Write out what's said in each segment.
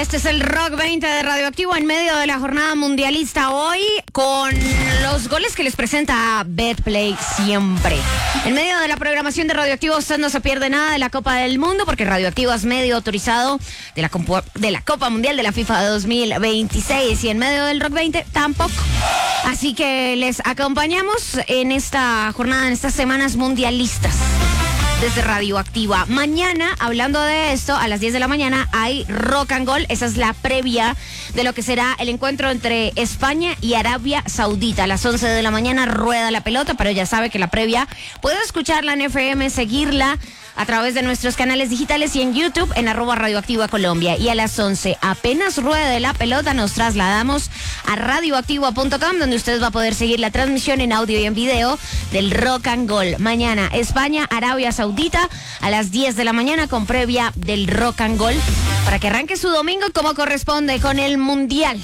Este es el Rock 20 de Radioactivo en medio de la jornada mundialista hoy con los goles que les presenta Betplay siempre. En medio de la programación de Radioactivo usted no se pierde nada de la Copa del Mundo porque Radioactivo es medio autorizado de la Copa Mundial de la FIFA 2026 y en medio del Rock 20 tampoco. Así que les acompañamos en esta jornada, en estas semanas mundialistas. Desde Radioactiva. Mañana, hablando de esto, a las 10 de la mañana hay Rock and Gold. Esa es la previa de lo que será el encuentro entre España y Arabia Saudita. A las 11 de la mañana rueda la pelota, pero ya sabe que la previa puede escucharla en FM, seguirla a través de nuestros canales digitales y en YouTube en @Radioactiva Colombia. Y a las 11, apenas ruede la pelota, nos trasladamos a radioactiva.com, donde usted va a poder seguir la transmisión en audio y en video del Rock and Gold. Mañana, España, Arabia Saudita, a las 10 de la mañana con previa del Rock and Gold, para que arranque su domingo como corresponde con el Mundial.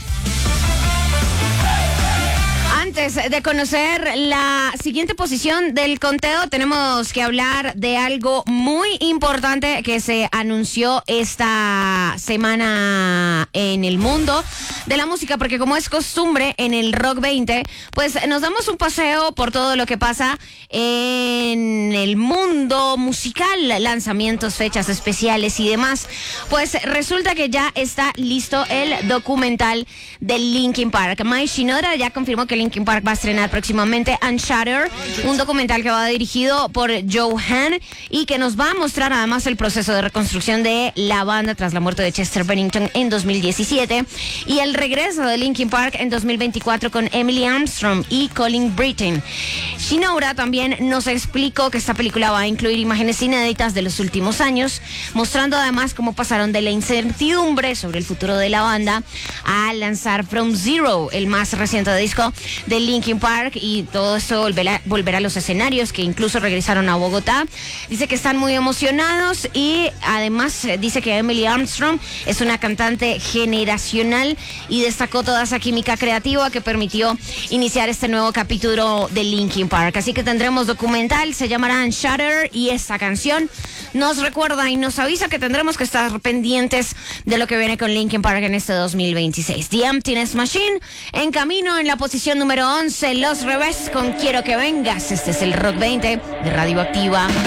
Antes de conocer la siguiente posición del conteo, tenemos que hablar de algo muy importante que se anunció esta semana en el mundo de la música, porque como es costumbre en el Rock 20, pues nos damos un paseo por todo lo que pasa en el mundo musical, lanzamientos, fechas especiales y demás. Pues resulta que ya está listo el documental de Linkin Park. Mai Shinoda ya confirmó que Linkin Park va a estrenar próximamente Unshattered, un documental que va dirigido por Joe Hahn y que nos va a mostrar además el proceso de reconstrucción de la banda tras la muerte de Chester Bennington en 2017 y el regreso de Linkin Park en 2024 con Emily Armstrong y Colin Brittain. Shinoda también nos explicó que esta película va a incluir imágenes inéditas de los últimos años, mostrando además cómo pasaron de la incertidumbre sobre el futuro de la banda a lanzar From Zero, el más reciente disco de Linkin Park, y todo esto volver a los escenarios, que incluso regresaron a Bogotá. Dice que están muy emocionados y además dice que Emily Armstrong es una cantante generacional y destacó toda esa química creativa que permitió iniciar este nuevo capítulo de Linkin Park. Así que tendremos documental, se llamará Unshattered, y esta canción nos recuerda y nos avisa que tendremos que estar pendientes de lo que viene con Linkin Park en este 2026. The Emptiness Machine en camino en la posición número 11, Los Revés con Quiero que vengas. Este es el Rock 20 de Radioactiva.